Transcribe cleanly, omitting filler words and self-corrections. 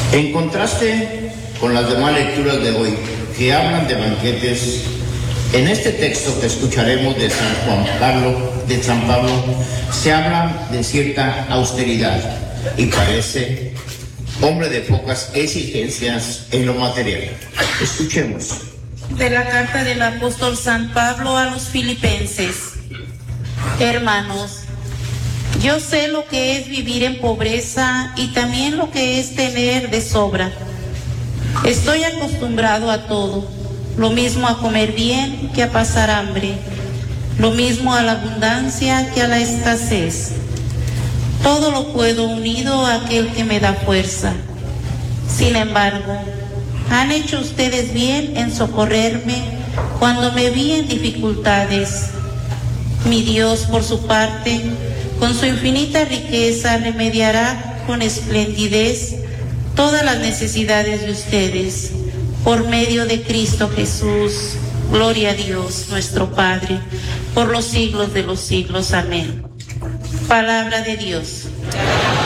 En contraste con las demás lecturas de hoy, que hablan de banquetes, en este texto que escucharemos de San Pablo, se habla de cierta austeridad y parece hombre de pocas exigencias en lo material. Escuchemos. De la carta del apóstol San Pablo a los filipenses. Hermanos, yo sé lo que es vivir en pobreza y también lo que es tener de sobra. Estoy acostumbrado a todo, lo mismo a comer bien que a pasar hambre, lo mismo a la abundancia que a la escasez. Todo lo puedo unido a aquel que me da fuerza. Sin embargo, han hecho ustedes bien en socorrerme cuando me vi en dificultades. Mi Dios, por su parte, con su infinita riqueza, remediará con esplendidez todas las necesidades de ustedes, por medio de Cristo Jesús. Gloria a Dios, nuestro Padre, por los siglos de los siglos. Amén. Palabra de Dios.